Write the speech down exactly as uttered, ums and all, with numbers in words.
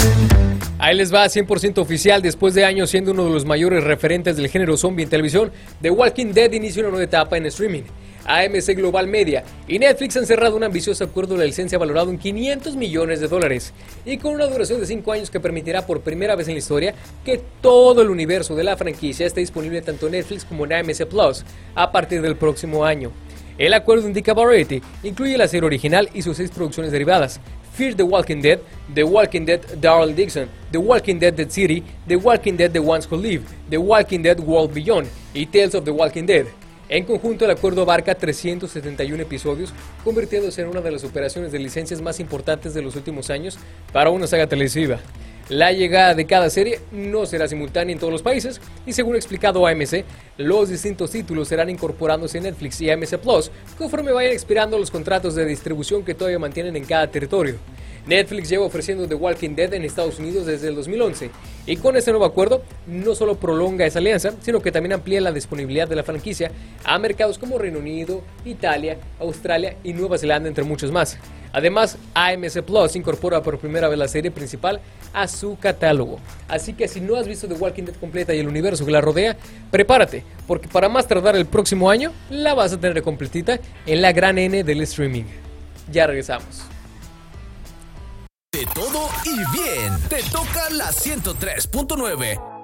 Ahí les va, cien por ciento oficial. Después de años siendo uno de los mayores referentes del género zombie en televisión, The Walking Dead inicia una nueva etapa en streaming. A M C Global Media y Netflix han cerrado un ambicioso acuerdo de la licencia valorado en quinientos millones de dólares y con una duración de cinco años que permitirá por primera vez en la historia que todo el universo de la franquicia esté disponible tanto en Netflix como en A M C Plus a partir del próximo año. El acuerdo, indica Variety, incluye la serie original y sus seis producciones derivadas: Fear the Walking Dead, The Walking Dead Daryl Dixon, The Walking Dead Dead City, The Walking Dead The Ones Who Live, The Walking Dead World Beyond y Tales of the Walking Dead. En conjunto, el acuerdo abarca trescientos setenta y uno episodios, convirtiéndose en una de las operaciones de licencias más importantes de los últimos años para una saga televisiva. La llegada de cada serie no será simultánea en todos los países y, según ha explicado A M C, los distintos títulos serán incorporándose en Netflix y A M C Plus conforme vayan expirando los contratos de distribución que todavía mantienen en cada territorio. Netflix lleva ofreciendo The Walking Dead en Estados Unidos desde el dos mil once y con este nuevo acuerdo no solo prolonga esa alianza, sino que también amplía la disponibilidad de la franquicia a mercados como Reino Unido, Italia, Australia y Nueva Zelanda, entre muchos más. Además, A M C Plus incorpora por primera vez la serie principal a su catálogo. Así que si no has visto The Walking Dead completa y el universo que la rodea, prepárate, porque para más tardar el próximo año, la vas a tener completita en la gran N del streaming. Ya regresamos. De todo y bien, te toca la ciento tres punto nueve.